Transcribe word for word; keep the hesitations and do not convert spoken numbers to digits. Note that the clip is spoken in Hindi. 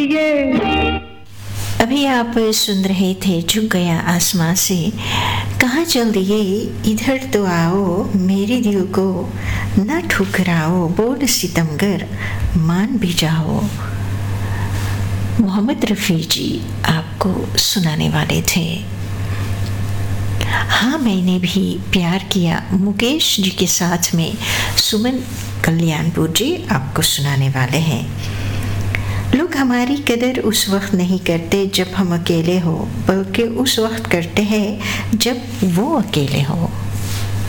अभी आप सुन रहे थे झुक गया आसमां से, कहाँ चल दिए इधर तो आओ, मेरे दिल को न ठुकराओ, बोल सितमगर मान भी जाओ। मोहम्मद रफ़ी जी आपको सुनाने वाले थे। हाँ मैंने भी प्यार किया मुकेश जी के साथ में सुमन कल्याणपुर जी आपको सुनाने वाले हैं। लोग हमारी कदर उस वक्त नहीं करते जब हम अकेले हो, बल्कि उस वक्त करते हैं जब वो अकेले हो।